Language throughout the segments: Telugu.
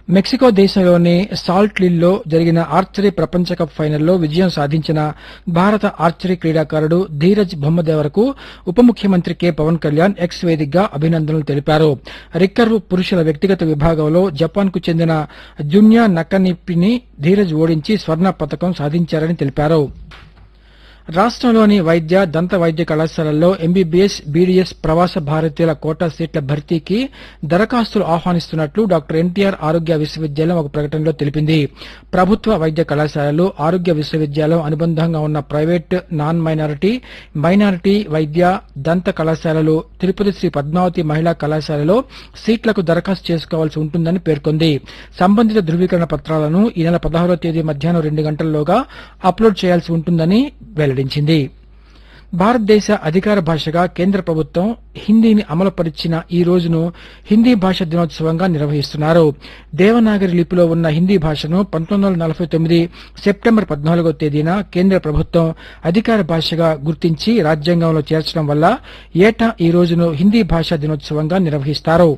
మెక్సికో దేశంలోని సాల్ట్ లిల్లో జరిగిన ఆర్చరీ ప్రపంచ కప్ ఫైనల్లో విజయం సాధించిన భారత ఆర్చరీ క్రీడాకారుడు ధీరజ్ బొమ్మదేవరకు ఉప ముఖ్యమంత్రి కె పవన్ కళ్యాణ్ ఎక్స్ వేదికగా అభినందనలు తెలిపారు. రికర్వ్ పురుషుల వ్యక్తిగత విభాగంలో జపాన్ కు చెందిన జున్యా నకనిపిని ధీరజ్ ఓడించి స్వర్ణ పతకం సాధించారని తెలిపారు. రాష్ట్రంలోని వైద్య దంత వైద్య కళాశాలల్లో ఎంబీబీఎస్, బీడీఎస్ ప్రవాస భారతీయుల కోటా సీట్ల భర్తీకి దరఖాస్తులు ఆహ్వానిస్తున్నట్లు డాక్టర్ ఎన్టీఆర్ ఆరోగ్య విశ్వవిద్యాలయం ఒక ప్రకటనలో తెలిపింది. ప్రభుత్వ వైద్య కళాశాలలు, ఆరోగ్య విశ్వవిద్యాలయం అనుబంధంగా ఉన్న ప్రైవేట్, నాన్ మైనారిటీ వైద్య దంత కళాశాలలు, తిరుపతి శ్రీ పద్మావతి మహిళా కళాశాలలో సీట్లకు దరఖాస్తు చేసుకోవాల్సి ఉంటుందని పేర్కొంది. సంబంధిత ధృవీకరణ పత్రాలను ఈ నెల 16వ తేదీ మధ్యాహ్నం 2 గంటల్లోగా అప్లోడ్ చేయాల్సి ఉంటుందని వెల్లడించింది. భారతదేశ అధికార భాషగా కేంద్ర ప్రభుత్వం హిందీని అమలుపరిచిన ఈ రోజును హిందీ భాష దినోత్సవంగా నిర్వహిస్తున్నారు. దేవనాగరి లిపిలో ఉన్న హిందీ భాషను 1949 సెప్టెంబర్ 14వ తేదీన కేంద్ర ప్రభుత్వం అధికార భాషగా గుర్తించి రాజ్యాంగంలో చేర్చడం వల్ల ఏటా ఈ రోజును హిందీ భాషా దినోత్సవంగా నిర్వహిస్తారు.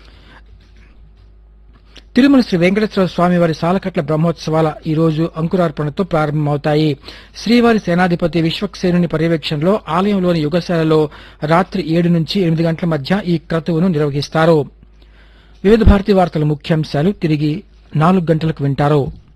తిరుమల శ్రీ వెంకటేశ్వర స్వామివారి సాలకట్ల బ్రహ్మోత్సవాల ఈ రోజు అంకురార్పణతో ప్రారంభమవుతాయి. శ్రీవారి సేనాధిపతి విశ్వక్సేనుని పర్యవేక్షణలో ఆలయంలోని యుగశాలలో రాత్రి 7 నుంచి 8 గంటల మధ్య ఈ క్రతువును నిర్వహిస్తారు. వివిధ భారతీ వార్తల ముఖ్యాంశాలు తిరిగి 4 గంటలకు వింటారు.